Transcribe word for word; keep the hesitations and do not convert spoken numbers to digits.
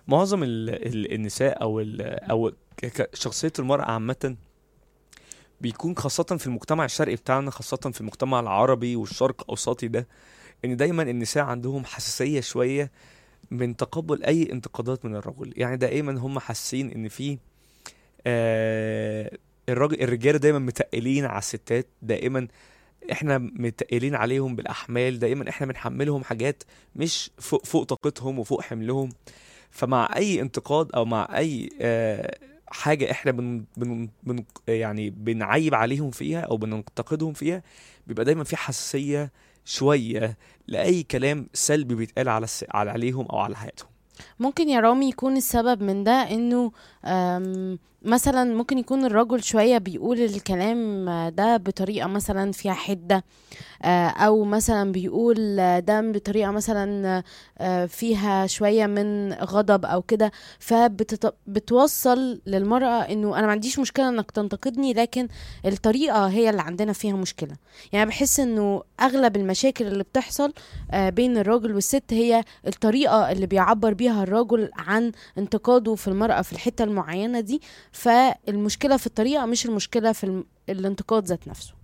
معظم ال... ال... النساء او ال... او ك- ك- شخصيه المراه عامه بيكون خاصه في المجتمع الشرقي بتاعنا، خاصه في المجتمع العربي والشرق الاوسطي ده، ان دايما النساء عندهم حساسيه شويه من تقبل اي انتقادات من الرجل. يعني دائما هم حاسين ان في آه الراجل الرجاله دايما متقلين على الستات، دائما احنا متقلين عليهم بالاحمال، دائما احنا بنحملهم حاجات مش فوق فوق طاقتهم وفوق حملهم. فمع اي انتقاد او مع اي آه حاجه احنا بن بن بن يعني بنعيب عليهم فيها او بننتقدهم فيها، بيبقى دايما في حساسيه شويه لاي كلام سلبي بيتقال على الس... على عليهم او على حياتهم. ممكن يا رامي يكون السبب من ده انه أم، مثلا ممكن يكون الرجل شوية بيقول الكلام ده بطريقة مثلا فيها حدة، آه، او مثلا بيقول آه، ده بطريقة مثلا آه، فيها شوية من غضب او كده، فبتوصل للمرأة انه انا ما عنديش مشكلة انك تنتقدني، لكن الطريقة هي اللي عندنا فيها مشكلة. يعني بحس انه اغلب المشاكل اللي بتحصل آه، بين الراجل والست هي الطريقة اللي بيعبر بيها الراجل عن انتقاده في المرأة في الحتة المعينة دي. فالمشكلة في الطريقة، مش المشكلة في الم- الانتقاد ذات نفسه.